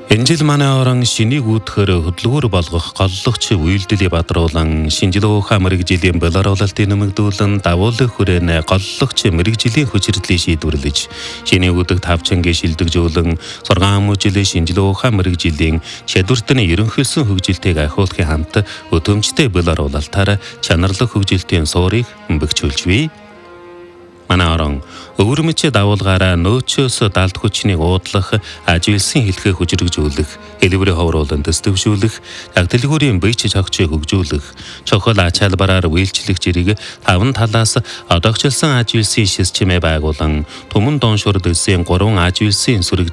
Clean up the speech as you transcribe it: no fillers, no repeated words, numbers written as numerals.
Энэ жил манай орон шинийг үүдхээр хөдөлгүүр болгох голлогч үйлдэлийг бадруулан шинжилгээ мэрэгжлийн боловсролтын нэмэгдүүлэн давуулах хүрээнд голлогч мэрэгжлийн хүчирдлийг шийдвэрлэж шинийг үүдэх тавчангийн шилдэгжүүлэн 6 жилийн шинжилгээ мэрэгжлийн чадвартны ерөнхийлсөн хөгжилтийг ахиулахын хамт өтөмжтэй боловсролтоор чанарлах хөгжилтийн суурийг бэхжүүлж бий. Манай орон өвөрмөч давуулгаараа нөөцөөс далд хүчнийг уудлах, ажилсан хэлхээ хүчрэгжүүлэх, хэлбэрийн ховруулан дэвшүүлэх, тагтэлгүүрийн бийч цогцыг хөгжүүлэх, чухал ач холбоороор үйлчлэх зэрэг 5 талаас одогчлсон ажилсан системээ байгуулан түмэн дооншуурд эсийн 3 ажилсан сүрэг